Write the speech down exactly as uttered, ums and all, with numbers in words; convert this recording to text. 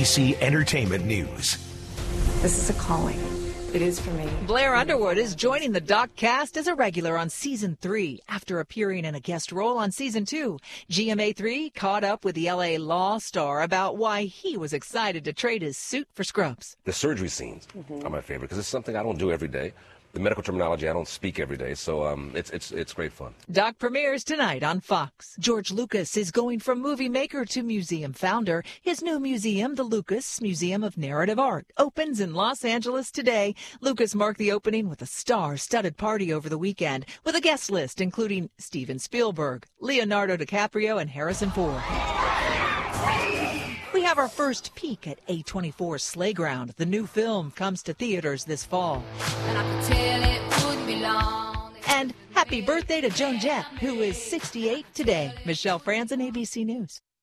C Entertainment News. This is a calling. It is for me. Blair Underwood is joining the doc cast as a regular on season three after appearing in a guest role on season two. G M A three caught up with the L A law star about why he was excited to trade his suit for Scrubs. The surgery scenes mm-hmm. are my favorite because it's something I don't do every day. The medical terminology I don't speak every day, so um, it's it's it's great fun. Doc premieres tonight on Fox. George Lucas is going from movie maker to museum founder. His new museum, the Lucas Museum of Narrative Art, opens in Los Angeles today. Lucas marked the opening with a star-studded party over the weekend, with a guest list including Steven Spielberg, Leonardo DiCaprio, and Harrison Ford. We have our first peek at A twenty-four's Slayground. The new film comes to theaters this fall. And I could tell it wouldn't be long. And happy birthday to Joan Jett, who is sixty-eight today. Michelle Franzen, A B C News.